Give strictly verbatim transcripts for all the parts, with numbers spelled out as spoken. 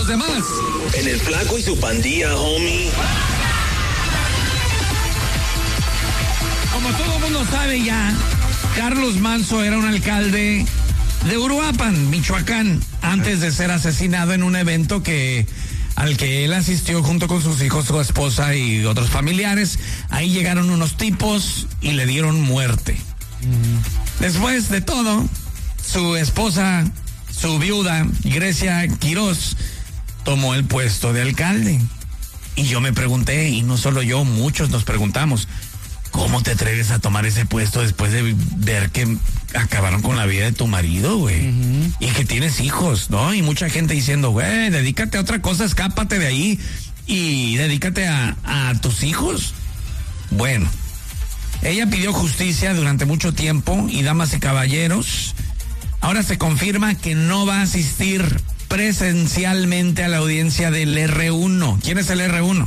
los demás. En el Flaco y su pandilla, homie. Como todo el mundo sabe ya, Carlos Manso era un alcalde de Uruapan, Michoacán, antes de ser asesinado en un evento que al que él asistió junto con sus hijos, su esposa y otros familiares. Ahí llegaron unos tipos y le dieron muerte. Mm. Después de todo, su esposa, su viuda, Grecia Quiroz, tomó el puesto de alcalde. Y yo me pregunté, y no solo yo, muchos nos preguntamos, ¿cómo te atreves a tomar ese puesto después de ver que acabaron con la vida de tu marido, güey? Uh-huh. Y que tienes hijos, ¿no? Y mucha gente diciendo, güey, dedícate a otra cosa, escápate de ahí y dedícate a, a tus hijos. Bueno, ella pidió justicia durante mucho tiempo y, damas y caballeros, ahora se confirma que no va a asistir presencialmente a la audiencia del erre uno. ¿Quién es el erre uno?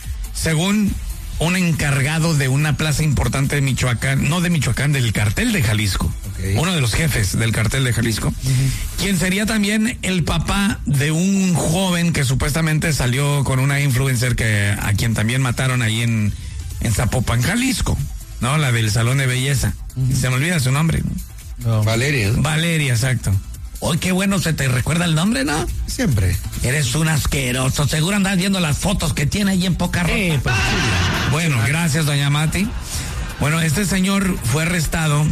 Según un encargado de una plaza importante de Michoacán, no de Michoacán, del cartel de Jalisco, okay. Uno de los jefes del cartel de Jalisco, uh-huh. Quien sería también el papá de un joven que supuestamente salió con una influencer que a quien también mataron ahí en, en Zapopan, Jalisco, ¿no? La del salón de belleza. Uh-huh. Se me olvida su nombre. No. Valeria. Valeria, exacto. Hoy qué bueno se te recuerda el nombre, ¿no? Siempre. Eres un asqueroso. Seguro andas viendo las fotos que tiene ahí en poca ropa. Eh, pues, sí. Bueno, gracias, doña Mati. Bueno, este señor fue arrestado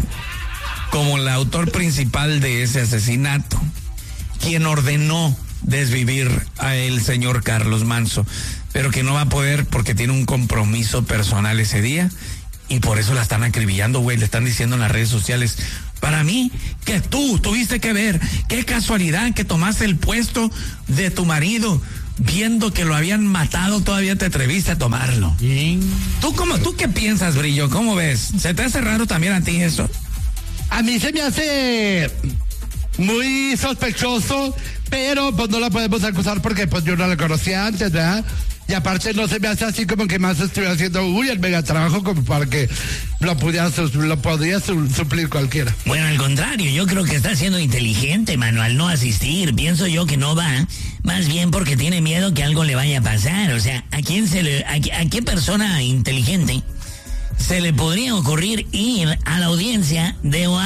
como el autor principal de ese asesinato, quien ordenó desvivir a el señor Carlos Manso, pero que no va a poder porque tiene un compromiso personal ese día y por eso la están acribillando, güey. Le están diciendo en las redes sociales: para mí, que tú tuviste que ver, qué casualidad que tomaste el puesto de tu marido, viendo que lo habían matado, todavía te atreviste a tomarlo. ¿Sí? ¿Tú cómo, tú qué piensas, Brillo? ¿Cómo ves? ¿Se te hace raro también a ti eso? A mí se me hace muy sospechoso, pero pues no la podemos acusar porque pues yo no la conocía antes, ¿verdad? Y aparte no se me hace así como que más estuviera haciendo uy, el mega trabajo como para que lo pudiera, lo podría suplir cualquiera. Bueno, al contrario, yo creo que está siendo inteligente, mano, al no asistir. Pienso yo que no va, más bien porque tiene miedo que algo le vaya a pasar. O sea, ¿a quién se le, a, a qué persona inteligente se le podría ocurrir ir a la audiencia de